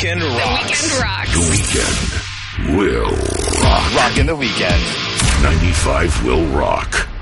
weekend rocks. The weekend rocks. The weekend will rock. Rockin' the weekend. 95 will rock.